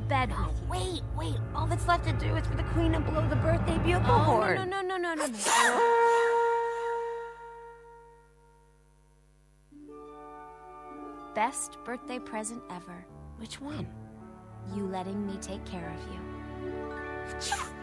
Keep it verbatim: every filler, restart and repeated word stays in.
bed No, with you. wait, wait. All that's left to do is for the queen to blow the birthday bugle Oh, horn. no, no, no, no, no, no, no. Best birthday present ever. Which one? You letting me take care of you.